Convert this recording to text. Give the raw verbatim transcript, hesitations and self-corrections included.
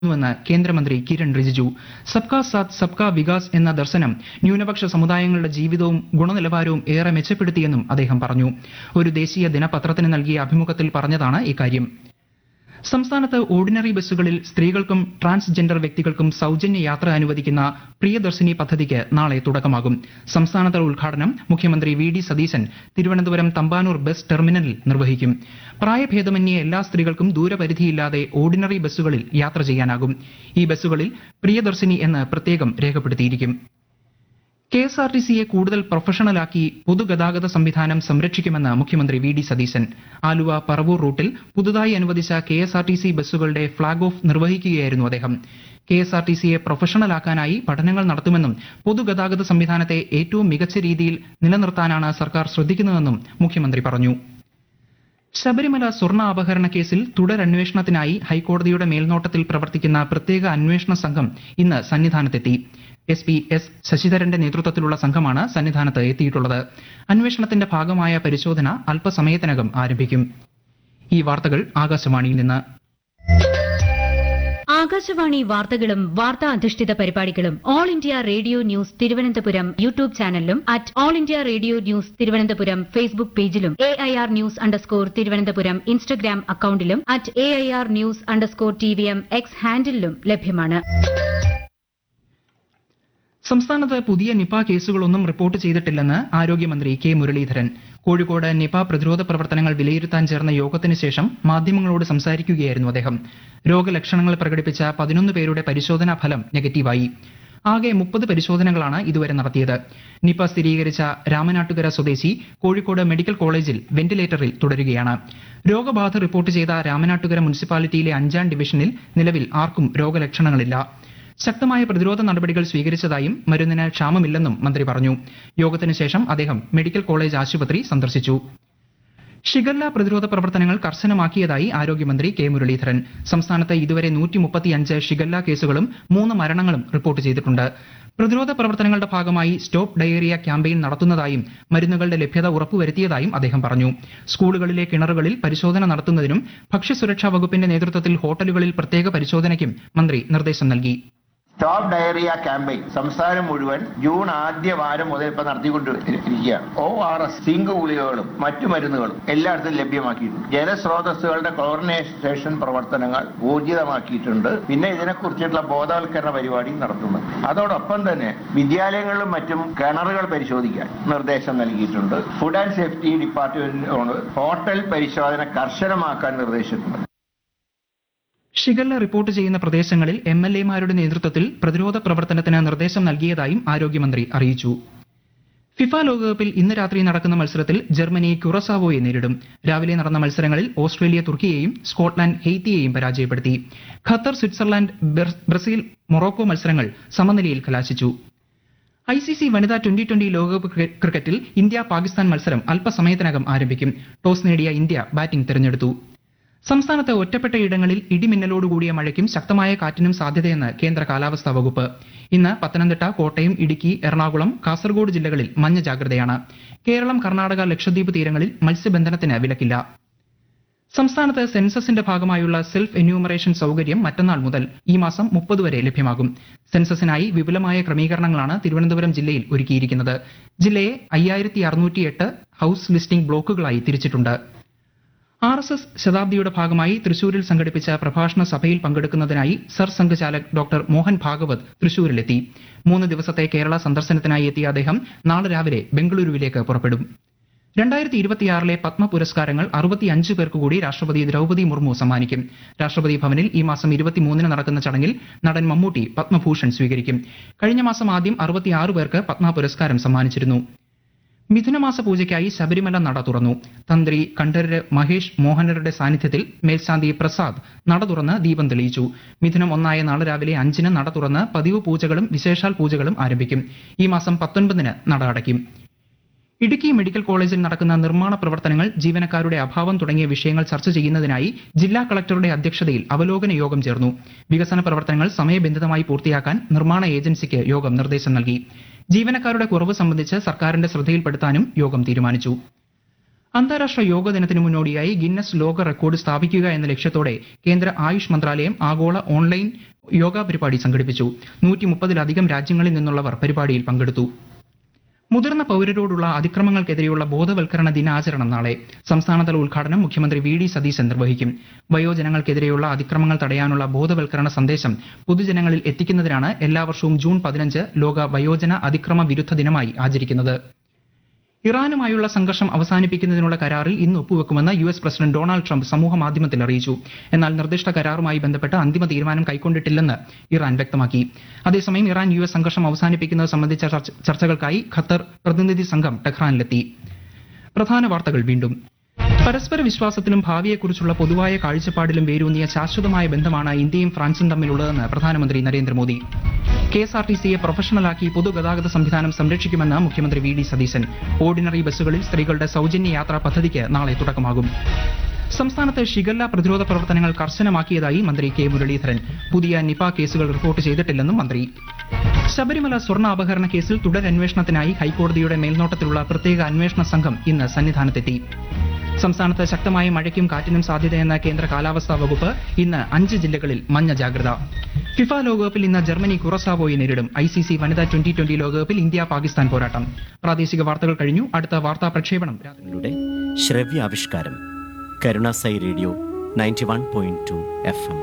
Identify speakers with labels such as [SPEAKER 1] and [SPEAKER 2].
[SPEAKER 1] െന്ന് കേന്ദ്രമന്ത്രി കിരൺ റിജിജു. സബ്കാ സാത്ത് സബ്കാ വികാസ് എന്ന ദർശനം ന്യൂനപക്ഷ സമുദായങ്ങളുടെ ജീവിതവും ഗുണനിലവാരവും ഏറെ മെച്ചപ്പെടുത്തിയെന്നും അദ്ദേഹം പറഞ്ഞു. ഒരു ദേശീയ ദിനപത്രത്തിന് നൽകിയ അഭിമുഖത്തിൽ പറഞ്ഞതാണ് ഇക്കാര്യം. സംസ്ഥാനത്ത് ഓർഡിനറി ബസ്സുകളിൽ സ്ത്രീകൾക്കും ട്രാൻസ്ജെൻഡർ വ്യക്തികൾക്കും സൌജന്യ യാത്ര അനുവദിക്കുന്ന പ്രിയദർശിനി പദ്ധതിക്ക് നാളെ തുടക്കമാകും. സംസ്ഥാനതല ഉദ്ഘാടനം മുഖ്യമന്ത്രി V D Satheesan Thiruvananthapuram Thampanoor bus ടെർമിനലിൽ നിർവഹിക്കും. പ്രായഭേദമന്യേ എല്ലാ സ്ത്രീകൾക്കും ദൂരപരിധിയില്ലാതെ ഓർഡിനറി ബസ്സുകളിൽ യാത്ര ചെയ്യാനാകും. ഈ ബസ്സുകളിൽ പ്രിയദർശിനി എന്ന് പ്രത്യേകം രേഖപ്പെടുത്തിയിരിക്കും. കെ എസ് ആർ ടി സിയെ കൂടുതൽ പ്രൊഫഷണലാക്കി പൊതുഗതാഗത സംവിധാനം സംരക്ഷിക്കുമെന്ന് മുഖ്യമന്ത്രി വി ഡി സതീശൻ. ആലുവ പറവൂർ റൂട്ടിൽ പുതുതായി അനുവദിച്ച K S R T C ബസ്സുകളുടെ ഫ്ളാഗ് ഓഫ് നിർവഹിക്കുകയായിരുന്നു അദ്ദേഹം. കെ എസ് ആർ ടി സിയെ പ്രൊഫഷണലാക്കാനായി പഠനങ്ങൾ നടത്തുമെന്നും പൊതുഗതാഗത സംവിധാനത്തെ ഏറ്റവും മികച്ച രീതിയിൽ നിലനിർത്താനാണ് സർക്കാർ ശ്രദ്ധിക്കുന്നതെന്നും മുഖ്യമന്ത്രി പറഞ്ഞു. ശബരിമല സ്വർണ്ണ അപഹരണ കേസിൽ തുടരന്വേഷണത്തിനായി ഹൈക്കോടതിയുടെ മേൽനോട്ടത്തിൽ പ്രവർത്തിക്കുന്ന പ്രത്യേക അന്വേഷണ സംഘം ഇന്ന് സന്നിധാനത്തെത്തി. എസ് പി എസ് ശശിധരന്റെ നേതൃത്വത്തിലുള്ള സംഘമാണ് സന്നിധാനത്ത് എത്തിയിട്ടുള്ളത്. അന്വേഷണത്തിന്റെ ഭാഗമായ പരിശോധന അല്പസമയത്തിനകം ആരംഭിക്കും. ഈ വാർത്തകൾ ആകാശവാണിയിൽ നിന്ന്.
[SPEAKER 2] ആകാശവാണി വാർത്തകളും വാർത്താ അധിഷ്ഠിത പരിപാടികളും all India radio news Thiruvananthapuram YouTube ചാനലിലും at all India radio news Thiruvananthapuram Facebook പേജിലും A I R news underscore Thiruvananthapuram Instagram അക്കൌണ്ടിലും at A I R news underscore T V M X ഹാൻഡിലും ലഭ്യമാണ്.
[SPEAKER 1] സംസ്ഥാനത്ത് പുതിയ നിപ കേസുകളൊന്നും റിപ്പോർട്ട് ചെയ്തിട്ടില്ലെന്ന് ആരോഗ്യമന്ത്രി കെ മുരളീധരൻ. കോഴിക്കോട് നിപ പ്രതിരോധ പ്രവർത്തനങ്ങൾ വിലയിരുത്താൻ ചേർന്ന യോഗത്തിന് ശേഷം മാധ്യമങ്ങളോട് സംസാരിക്കുകയായിരുന്നു അദ്ദേഹം. രോഗലക്ഷണങ്ങൾ പ്രകടിപ്പിച്ച പതിനൊന്ന് പേരുടെ പരിശോധനാ ഫലം നെഗറ്റീവായി. ആകെ മുപ്പത് പരിശോധനകളാണ് ഇതുവരെ നടത്തിയത്. നിപ സ്ഥിരീകരിച്ച രാമനാട്ടുകര സ്വദേശി കോഴിക്കോട് മെഡിക്കൽ കോളേജിൽ വെന്റിലേറ്ററിൽ തുടരുകയാണ്. രോഗബാധ റിപ്പോർട്ട് ചെയ്ത രാമനാട്ടുകര മുനിസിപ്പാലിറ്റിയിലെ അഞ്ചാം ഡിവിഷനിൽ നിലവിൽ ആർക്കും രോഗലക്ഷണങ്ങളില്ല. ശക്തമായ പ്രതിരോധ നടപടികൾ സ്വീകരിച്ചതായും മരുന്നിന് ക്ഷാമമില്ലെന്നും മന്ത്രി പറഞ്ഞു. യോഗത്തിന് ശേഷം അദ്ദേഹം മെഡിക്കൽ കോളേജ് ആശുപത്രി സന്ദർശിച്ചു. ഷിഗല്ല പ്രതിരോധ പ്രവർത്തനങ്ങൾ കർശനമാക്കിയതായി ആരോഗ്യമന്ത്രി കെ മുരളീധരൻ. സംസ്ഥാനത്ത് ഇതുവരെ നൂറ്റി മുപ്പത്തിയഞ്ച് ഷിഗല്ല കേസുകളും മൂന്ന് മരണങ്ങളും റിപ്പോർട്ട് ചെയ്തിട്ടുണ്ട്. പ്രതിരോധ പ്രവർത്തനങ്ങളുടെ ഭാഗമായി സ്റ്റോപ്പ് ഡയേറിയ ക്യാമ്പയിൻ നടത്തുന്നതായും മരുന്നുകളുടെ ലഭ്യത ഉറപ്പുവരുത്തിയതായും അദ്ദേഹം പറഞ്ഞു. സ്കൂളുകളിലെ കിണറുകളിൽ പരിശോധന നടത്തുന്നതിനും ഭക്ഷ്യസുരക്ഷാ വകുപ്പിന്റെ നേതൃത്വത്തിൽ ഹോട്ടലുകളിൽ പ്രത്യേക പരിശോധനയ്ക്കും മന്ത്രി നിർദ്ദേശം നൽകി.
[SPEAKER 3] സ്റ്റോപ്പ് ഡയറിയ ക്യാമ്പയിൻ സംസ്ഥാനം മുഴുവൻ ജൂൺ ആദ്യ വാരം മുതൽ ഇപ്പൊ നടത്തിക്കൊണ്ടിരിക്കുകയാണ്. ഒ ആർ എസ് സിങ്ക് ഗുളികകളും മറ്റു മരുന്നുകളും എല്ലായിടത്തും ലഭ്യമാക്കിയിട്ടുണ്ട്. ജലസ്രോതസ്സുകളുടെ ക്ലോറിനേഷൻ പ്രവർത്തനങ്ങൾ ഊർജിതമാക്കിയിട്ടുണ്ട്. പിന്നെ ഇതിനെക്കുറിച്ചുള്ള ബോധവൽക്കരണ പരിപാടി നടത്തുന്നുണ്ട്. അതോടൊപ്പം തന്നെ വിദ്യാലയങ്ങളിലും മറ്റും കിണറുകൾ പരിശോധിക്കാൻ നിർദ്ദേശം നൽകിയിട്ടുണ്ട്. ഫുഡ് ആൻഡ് സേഫ്റ്റി ഡിപ്പാർട്ട്മെന്റിനോട് ഹോട്ടൽ പരിശോധന കർശനമാക്കാൻ നിർദ്ദേശിച്ചിട്ടുണ്ട്.
[SPEAKER 1] ഷിഗല്ല റിപ്പോർട്ട് ചെയ്യുന്ന പ്രദേശങ്ങളിൽ എം എൽ എമാരുടെ നേതൃത്വത്തിൽ പ്രതിരോധ പ്രവർത്തനത്തിന് നിർദ്ദേശം നൽകിയതായും ആരോഗ്യമന്ത്രി അറിയിച്ചു. ഫിഫ ലോകകപ്പിൽ ഇന്ന് രാത്രി നടക്കുന്ന മത്സരത്തിൽ ജർമ്മനി ക്യുറസാവോയെ നേരിടും. രാവിലെ നടന്ന മത്സരങ്ങളിൽ ഓസ്ട്രേലിയ തുർക്കിയെയും സ്കോട്ട്ലാൻഡ് ഹെയ്ത്തിയെയും പരാജയപ്പെടുത്തി. ഖത്തർ സ്വിറ്റ്സർലാൻഡ് ബ്രസീൽ മൊറോക്കോ മത്സരങ്ങൾ സമനിലയിൽ കലാശിച്ചു. ഐ സി സി വനിതാ ട്വന്റി ട്വന്റി ലോകകപ്പ് ക്രിക്കറ്റിൽ ഇന്ത്യ പാകിസ്ഥാൻ മത്സരം അല്പസമയത്തിനകം ആരംഭിക്കും. ടോസ് നേടിയ ഇന്ത്യ ബാറ്റിംഗ് തെരഞ്ഞെടുത്തു. സംസ്ഥാനത്ത് ഒറ്റപ്പെട്ട ഇടങ്ങളിൽ ഇടിമിന്നലോടുകൂടിയ മഴയ്ക്കും ശക്തമായ കാറ്റിനും സാധ്യതയെന്ന് കേന്ദ്ര കാലാവസ്ഥാ വകുപ്പ്. ഇന്ന് പത്തനംതിട്ട, കോട്ടയം, ഇടുക്കി, എറണാകുളം, കാസർഗോഡ് ജില്ലകളിൽ മഞ്ഞ ജാഗ്രതയാണ്. കേരളം, കർണാടക, ലക്ഷദ്വീപ് തീരങ്ങളിൽ മത്സ്യബന്ധനത്തിന് വിലക്കില്ല. സംസ്ഥാനത്ത് സെൻസസിന്റെ ഭാഗമായുള്ള സെൽഫ് എന്യൂമറേഷൻ സൌകര്യം മറ്റന്നാൾ മുതൽ ഈ മാസം മുപ്പത് വരെ ലഭ്യമാകും. സെൻസസിനായി വിപുലമായ ക്രമീകരണങ്ങളാണ് തിരുവനന്തപുരം ജില്ലയിൽ ഒരുക്കിയിരിക്കുന്നത്. ജില്ലയെ അയ്യായിരത്തി അറുന്നൂറ്റി എട്ട് ഹൌസ് ലിസ്റ്റിംഗ് ബ്ലോക്കുകളായി തിരിച്ചിട്ടുണ്ട്. ആർ എസ് എസ് ശതാബ്ദിയുടെ ഭാഗമായി തൃശൂരിൽ സംഘടിപ്പിച്ച പ്രഭാഷണ സഭയിൽ പങ്കെടുക്കുന്നതിനായി സർ സംഘചാലക് ഡോക്ടർ മോഹൻ ഭാഗവത് തൃശൂരിലെത്തി. മൂന്ന് ദിവസത്തെ കേരള സന്ദർശനത്തിനായി എത്തിയ അദ്ദേഹം നാളെ രാവിലെ ബംഗളൂരുവിലേക്ക് പുറപ്പെടും. രണ്ടായിരത്തി ഇരുപത്തിയാറിലെ പത്മ പുരസ്കാരങ്ങൾ അറുപത്തിയഞ്ച് പേർക്ക് കൂടി രാഷ്ട്രപതി ദ്രൌപദി മുർമു സമ്മാനിക്കും. രാഷ്ട്രപതി ഭവനിൽ ഈ മാസം ഇരുപത്തിമൂന്നിന് നടക്കുന്ന ചടങ്ങിൽ നടൻ മമ്മൂട്ടി പത്മഭൂഷൺ സ്വീകരിക്കും. കഴിഞ്ഞ മാസം ആദ്യം അറുപത്തിയാറ് പേർക്ക് പത്മ പുരസ്കാരം സമ്മാനിച്ചിരുന്നു. മിഥുനമാസ പൂജയ്ക്കായി ശബരിമല നട തുറന്നു. തന്ത്രി കണ്ഠരര് മഹേഷ് മോഹനരുടെ സാന്നിധ്യത്തിൽ മേൽശാന്തി പ്രസാദ് നട തുറന്ന് ദീപം തെളിയിച്ചു. മിഥുനം ഒന്നായ നാളെ രാവിലെ അഞ്ചിന് നട തുറന്ന് പതിവ് പൂജകളും വിശേഷാൽ പൂജകളും ആരംഭിക്കും. ഈ മാസം പത്തൊൻപതിന് നട അടയ്ക്കും. ഇടുക്കി മെഡിക്കൽ കോളേജിൽ നടക്കുന്ന നിർമ്മാണ പ്രവർത്തനങ്ങൾ, ജീവനക്കാരുടെ അഭാവം തുടങ്ങിയ വിഷയങ്ങൾ ചർച്ച ചെയ്യുന്നതിനായി ജില്ലാ കളക്ടറുടെ അധ്യക്ഷതയിൽ അവലോകന യോഗം ചേർന്നു. വികസന പ്രവർത്തനങ്ങൾ സമയബന്ധിതമായി പൂർത്തിയാക്കാൻ നിർമ്മാണ ഏജൻസിക്ക് യോഗം നിർദ്ദേശം നൽകി. ജീവനക്കാരുടെ കുറവ് സംബന്ധിച്ച് സർക്കാരിന്റെ ശ്രദ്ധയിൽപ്പെടുത്താനും യോഗം തീരുമാനിച്ചു. അന്താരാഷ്ട്ര യോഗ ദിനത്തിന് മുന്നോടിയായി ഗിന്നസ് ലോക റെക്കോർഡ് സ്ഥാപിക്കുക എന്ന ലക്ഷ്യത്തോടെ കേന്ദ്ര ആയുഷ് മന്ത്രാലയം ആഗോള ഓൺലൈൻ യോഗ പരിപാടി സംഘടിപ്പിച്ചു. നൂറ്റി മുപ്പതിലധികം രാജ്യങ്ങളിൽ നിന്നുള്ളവർ പരിപാടിയിൽ പങ്കെടുത്തു. മുതിർന്ന പൌരരോടുള്ള അതിക്രമങ്ങൾക്കെതിരെയുള്ള ബോധവൽക്കരണ ദിനാചരണം നാളെ. സംസ്ഥാനതല ഉദ്ഘാടനം മുഖ്യമന്ത്രി വി ഡി സതീശൻ നിർവഹിക്കും. വയോജനങ്ങൾക്കെതിരെയുള്ള അതിക്രമങ്ങൾ തടയാനുള്ള ബോധവൽക്കരണ സന്ദേശം പൊതുജനങ്ങളിൽ എത്തിക്കുന്നതിനാണ് എല്ലാ വർഷവും ജൂൺ പതിനഞ്ച് ലോക വയോജന അതിക്രമ വിരുദ്ധ ദിനമായി ആചരിക്കുന്നത്. ഇറാനുമായുള്ള സംഘർഷം അവസാനിപ്പിക്കുന്നതിനുള്ള കരാറിൽ ഇന്ന് ഒപ്പുവെക്കുമെന്ന് U S president Donald Trump സമൂഹ മാധ്യമത്തിൽ അറിയിച്ചു. എന്നാൽ നിർദ്ദിഷ്ട കരാറുമായി ബന്ധപ്പെട്ട് അന്തിമ തീരുമാനം കൈക്കൊണ്ടിട്ടില്ലെന്ന് ഇറാൻ വ്യക്തമാക്കി. അതേസമയം ഇറാൻ യു എസ് സംഘർഷം അവസാനിപ്പിക്കുന്നത് സംബന്ധിച്ച ചർച്ചകൾക്കായി ഖത്തർ പ്രതിനിധി സംഘം ടെഹ്റാനിലെത്തി. പ്രധാന വാർത്തകൾ വീണ്ടും. പരസ്പര വിശ്വാസത്തിലും ഭാവിയെക്കുറിച്ചുള്ള പൊതുവായ കാഴ്ചപ്പാടിലും വേരൂന്നിയ ശാശ്വതമായ ബന്ധമാണ് ഇന്ത്യയും ഫ്രാൻസും തമ്മിലുള്ളതെന്ന് പ്രധാനമന്ത്രി Narendra Modi. K S R T സിയെ പ്രൊഫഷണലാക്കി പൊതുഗതാഗത സംവിധാനം സംരക്ഷിക്കുമെന്ന് മുഖ്യമന്ത്രി വി ഡി സതീശൻ. ഓർഡിനറി ബസ്സുകളിൽ സ്ത്രീകളുടെ സൌജന്യ യാത്രാ പദ്ധതിക്ക് നാളെ തുടക്കമാകും. സംസ്ഥാനത്ത് ഷിഗല്ല പ്രതിരോധ പ്രവർത്തനങ്ങൾ കർശനമാക്കിയതായി മന്ത്രി കെ മുരളീധരൻ. പുതിയ നിപ കേസുകൾ റിപ്പോർട്ട് ചെയ്തിട്ടില്ലെന്നും മന്ത്രി. ശബരിമല സ്വർണ്ണ അപഹരണ കേസിൽ തുടരന്വേഷണത്തിനായി ഹൈക്കോടതിയുടെ മേൽനോട്ടത്തിലുള്ള പ്രത്യേക അന്വേഷണ സംഘം ഇന്ന് സന്നിധാനത്തെത്തി. സംസ്ഥാനത്ത് ശക്തമായ മഴയ്ക്കും കാറ്റിനും സാധ്യതയെന്ന കേന്ദ്ര കാലാവസ്ഥാ വകുപ്പ്. ഇന്ന് അഞ്ച് ജില്ലകളിൽ മഞ്ഞ ജാഗ്രത. ഫിഫ ലോകകപ്പിൽ ഇന്ന് ജർമ്മനി കുറസാവോയെ നേരിടും. ഐ സി സി വനിതാ ട്വന്റി ട്വന്റി ലോകകപ്പിൽ ഇന്ത്യ പാകിസ്ഥാൻ പോരാട്ടം. പ്രാദേശിക വാർത്തകൾ കഴിഞ്ഞു. അടുത്ത വാർത്താ പ്രക്ഷേപണം
[SPEAKER 4] ശ്രവ്യാവിഷ്കാരം കരുണാസൈ radio ninety one point two F M.